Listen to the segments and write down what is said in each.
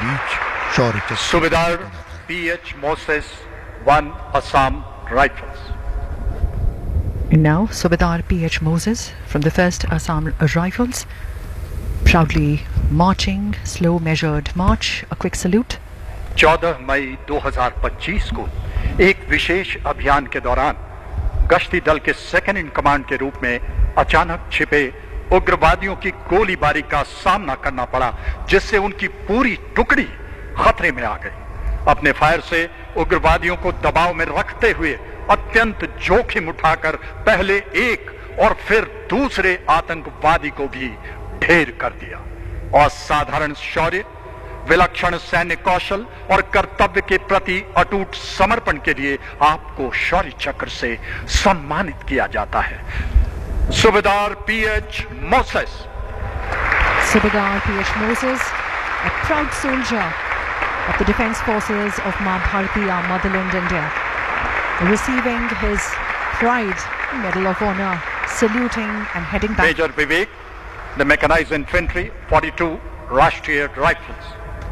बीच शौर्य चक्र सूबेदार P.H. Moses, 1 Assam Rifles. And now, Subedar P.H. Moses from the 1st Assam Rifles, proudly marching, slow measured march, a quick salute. 14 मई 2025 को एक विशेष अभियान के दौरान गश्ती दल के सेकंड इन कमांड के रूप में अचानक छिपे उग्रवादियों की गोलीबारी का सामना करना पड़ा, जिससे उनकी पूरी टुकड़ी खतरे में आ गई। अपने फायर से उग्रवादियों को दबाव में रखते हुए अत्यंत जोखिम उठाकर पहले एक और फिर दूसरे आतंकवादी को भी ढेर कर दिया। असाधारण शौर्य, विलक्षण सैन्य कौशल और कर्तव्य के प्रति अटूट समर्पण के लिए आपको शौर्य चक्र से सम्मानित किया जाता है। सूबेदार P.H. Moses. Subedar P.H. Moses, a proud soldier of the Defence Forces of Maa Bharati, our motherland India, receiving his Pride Medal of Honor, saluting and heading back. Major Vivek, the Mechanized Infantry, 42 Rashtriya Rifles.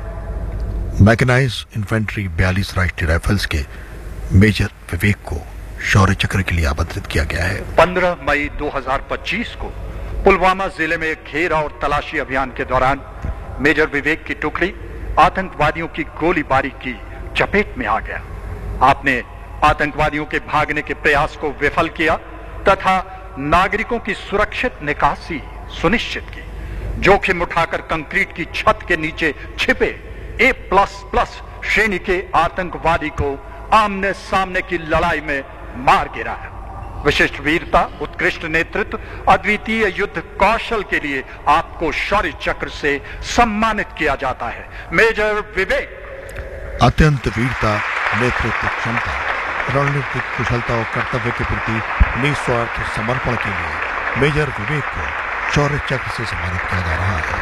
Mechanised infantry 42 राष्ट्रीय rifles के major विवेक को शौर्य चक्र के लिए आमंत्रित किया गया है। 15 मई 2025 को पुलवामा जिले में घेरा और तलाशी अभियान के दौरान मेजर विवेक की टुकड़ी आतंकवादियों की गोलीबारी की चपेट में आ गया। आपने आतंकवादियों के भागने के प्रयास को विफल किया तथा नागरिकों की सुरक्षित निकासी सुनिश्चित की। जोखिम उठाकर कंक्रीट की छत के नीचे छिपे A++ श्रेणी के आतंकवादी को आमने सामने की लड़ाई में मार गिराया। विशिष्ट वीरता, उत्कृष्ट नेतृत्व, अद्वितीय युद्ध कौशल के लिए आपको शौर्य चक्र से सम्मानित किया जाता है। मेजर विवेक। अत्यंत वीरता, नेतृत्व क्षमता, रणनीतिक कुशलता और कर्तव्य के प्रति निस्वार्थ समर्पण के लिए मेजर विवेक को शौर्य चक्र से सम्मानित किया जा रहा है।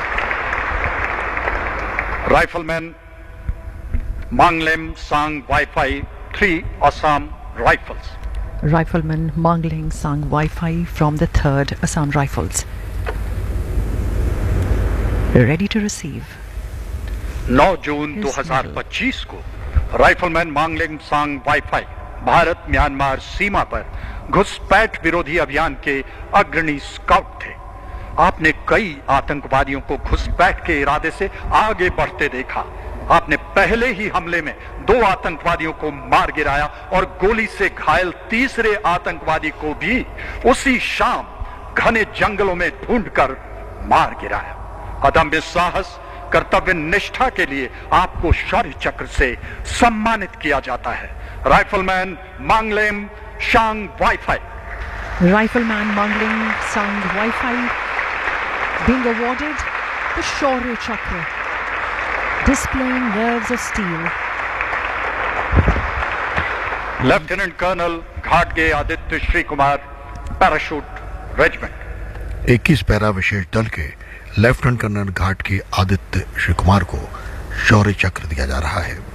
राइफलमैन मांगलेम सांग wifi 3 Assam Rifles. Rifleman Mangling Sang Wi-Fi from the 3rd Assam Rifles, ready to receive. 9 जून 2025 को राइफलमैन मांगलिंग सांग वाईफाई भारत म्यांमार सीमा पर घुसपैठ विरोधी अभियान के अग्रणी स्काउट थे। आपने कई आतंकवादियों को घुसपैठ के इरादे से आगे बढ़ते देखा। आपने पहले ही हमले में 2 आतंकवादियों को मार गिराया और गोली से घायल तीसरे आतंकवादी को भी उसी शाम घने जंगलों में ढूंढकर मार गिराया। अदम्य साहस, कर्तव्य निष्ठा के लिए आपको शौर्य चक्र से सम्मानित किया जाता है। राइफलमैन मांगलेम सांग wifi. Rifleman Mangling Sang Wi-Fi being awarded the Shaurya Chakra, displaying nerves of steel. Lieutenant colonel घाटगे Aditya Shri Kumar, parachute regiment. 21 para विशेष दल के लेफ्टिनेंट कर्नल घाट के आदित्य श्री कुमार को शौर्य चक्र दिया जा रहा है।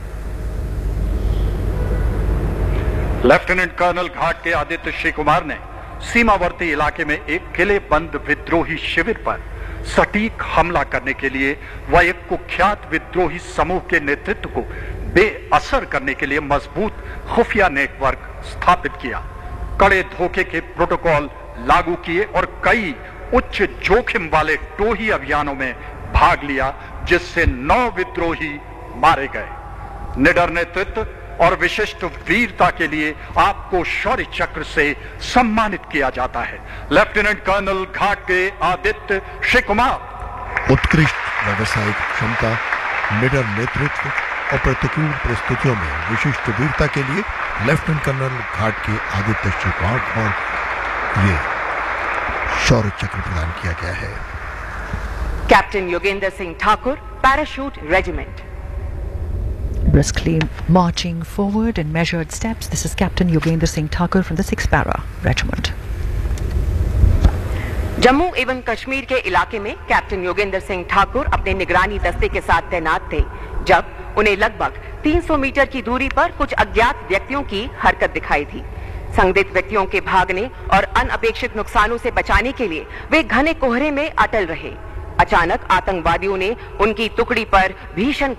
लेफ्टिनेंट कर्नल घाट के आदित्य श्री कुमार ने सीमावर्ती इलाके में एक किले बंद विद्रोही शिविर पर सटीक हमला करने के लिए व एक कुख्यात विद्रोही समूह के नेतृत्व को बेअसर करने के लिए मजबूत खुफिया नेटवर्क स्थापित किया, कड़े धोखे के प्रोटोकॉल लागू किए और कई उच्च जोखिम वाले टोही अभियानों में भाग लिया, जिससे 9 विद्रोही मारे गए। निडर नेतृत्व और विशिष्ट वीरता के लिए आपको शौर्य चक्र से सम्मानित किया जाता है। लेफ्टिनेंट कर्नल घाट के आदित्य श्री कुमार। उत्कृष्ट व्यावसायिक क्षमता, निडर नेतृत्व और प्रतिकूल परिस्थितियों में विशिष्ट वीरता के लिए लेफ्टिनेंट कर्नल घाट के आदित्य श्री कुमार और ये शौर्य चक्र प्रदान किया गया है। Captain Yogendra Singh Thakur, parachute regiment. Briskly marching forward in measured steps, this is Captain Yogendra Singh Thakur from the 6th Para Regiment. Jammu एवं कश्मीर के इलाके में कैप्टन योगेंद्र सिंह ठाकुर अपने निगरानी दस्ते के साथ तैनात थे जब उन्हें लगभग 300 मीटर की दूरी पर कुछ अज्ञात व्यक्तियों की हरकत दिखाई थी। संदिग्ध व्यक्तियों के भागने और अनअपेक्षित नुकसानों से बचाने के लिए वे घने कोहरे में अटल रहे। अचानक आतंकवादियों ने उनकी टुकड़ी पर भीषण